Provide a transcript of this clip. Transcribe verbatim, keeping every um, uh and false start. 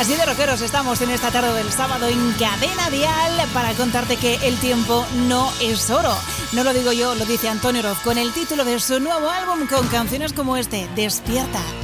Así de rockeros estamos en esta tarde del sábado en Cadena Dial para contarte que el tiempo no es oro. No lo digo yo, lo dice Antonio Oroz con el título de su nuevo álbum con canciones como este, Despierta.